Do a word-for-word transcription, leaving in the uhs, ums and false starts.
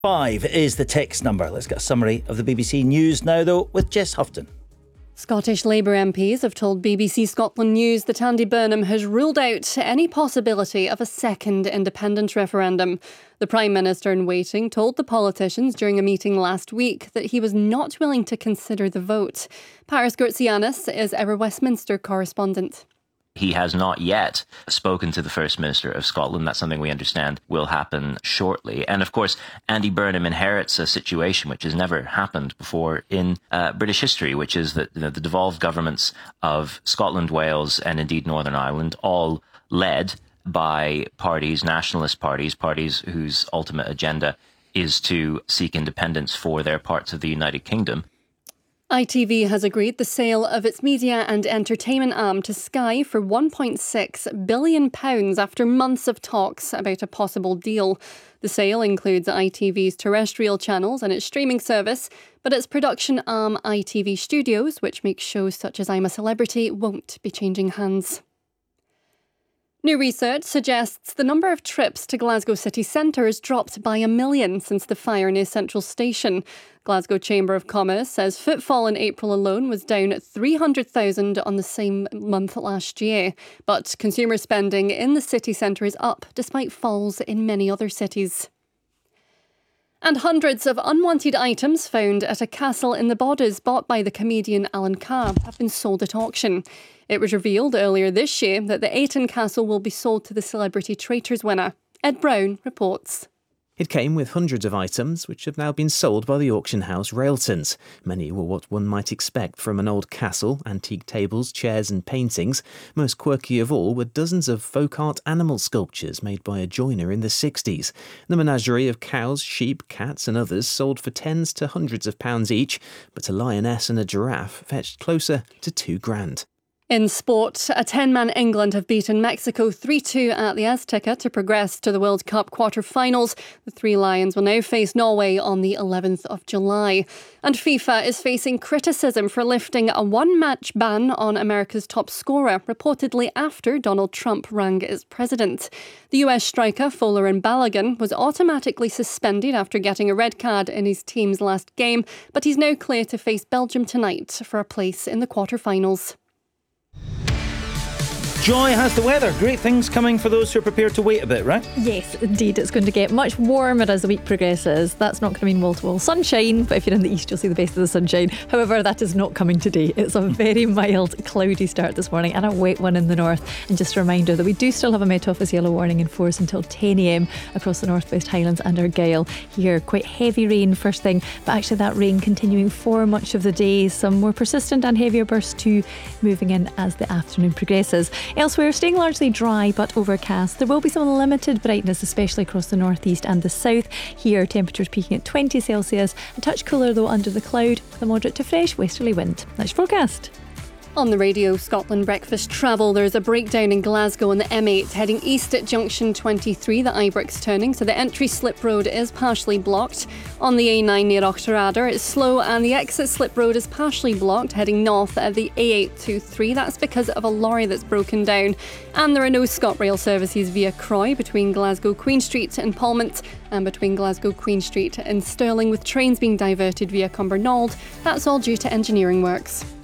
Five is the text number. Let's get a summary of the B B C News now, though, with Jess Houghton. Scottish Labour M Ps have told B B C Scotland News that Andy Burnham has ruled out any possibility of a second independence referendum. The Prime Minister in waiting told the politicians during a meeting last week that he was not willing to consider the vote. Paris Gourtsianis is our Westminster correspondent. He has not yet spoken to the First Minister of Scotland. That's something we understand will happen shortly. And of course, Andy Burnham inherits a situation which has never happened before in uh, British history, which is that, you know, the devolved governments of Scotland, Wales, and indeed Northern Ireland, all led by parties, nationalist parties, parties whose ultimate agenda is to seek independence for their parts of the United Kingdom. I T V has agreed the sale of its media and entertainment arm to Sky for one point six billion pounds after months of talks about a possible deal. The sale includes I T V's terrestrial channels and its streaming service, but its production arm I T V Studios, which makes shows such as I'm a Celebrity, won't be changing hands. New research suggests the number of trips to Glasgow city centre has dropped by a million since the fire near Central Station. Glasgow Chamber of Commerce says footfall in April alone was down three hundred thousand on the same month last year. But consumer spending in the city centre is up, despite falls in many other cities. And hundreds of unwanted items found at a castle in the Borders bought by the comedian Alan Carr have been sold at auction. It was revealed earlier this year that the Ayton Castle will be sold to the Celebrity Traitors winner. Ed Brown reports. It came with hundreds of items which have now been sold by the auction house Railtons. Many were what one might expect from an old castle: antique tables, chairs and paintings. Most quirky of all were dozens of folk art animal sculptures made by a joiner in the sixties. The menagerie of cows, sheep, cats and others sold for tens to hundreds of pounds each, but a lioness and a giraffe fetched closer to two grand. In sport, a ten-man England have beaten Mexico three two at the Azteca to progress to the World Cup quarter-finals. The Three Lions will now face Norway on the eleventh of July. And FIFA is facing criticism for lifting a one-match ban on America's top scorer, reportedly after Donald Trump rang as president. The U S striker Folarin Balogun was automatically suspended after getting a red card in his team's last game, but he's now clear to face Belgium tonight for a place in the quarter-finals. Joy has the weather. Great things coming for those who are prepared to wait a bit, right? Yes, indeed. It's going to get much warmer as the week progresses. That's not going to mean wall-to-wall sunshine, but if you're in the east, you'll see the best of the sunshine. However, that is not coming today. It's a very mild, cloudy start this morning and a wet one in the north. And just a reminder that we do still have a Met Office yellow warning in force until ten a m across the northwest Highlands and Argyll. Here, quite heavy rain first thing, but actually that rain continuing for much of the day. Some more persistent and heavier bursts too moving in as the afternoon progresses. Elsewhere, staying largely dry but overcast. There will be some limited brightness, especially across the northeast and the south. Here, temperatures peaking at twenty Celsius. A touch cooler though under the cloud with a moderate to fresh westerly wind. That's your forecast. On the Radio Scotland Breakfast Travel, there's a breakdown in Glasgow on the M eight heading east at junction twenty-three, the Ibrox turning, so the entry slip road is partially blocked. On the A nine near Auchterarder, it's slow and the exit slip road is partially blocked heading north at the A eight twenty-three. That's because of a lorry that's broken down. And there are no ScotRail services via Croy between Glasgow Queen Street and Palmont and between Glasgow Queen Street and Stirling, with trains being diverted via Cumbernauld. That's all due to engineering works.